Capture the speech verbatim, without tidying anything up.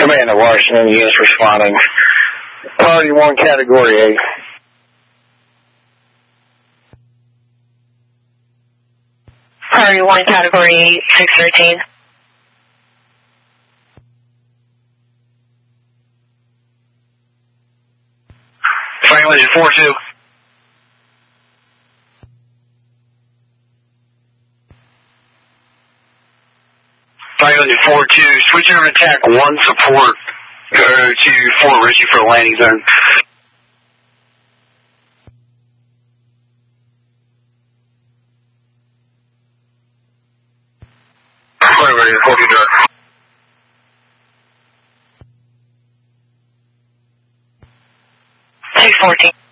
Commander Washington, units responding. Priority one, Category A. Priority one, Category eight, six thirteen. Franklin is four two. Franklin is four two. Switch over to attack one support. Go to Fort Ritchie for a landing zone. six fourteen.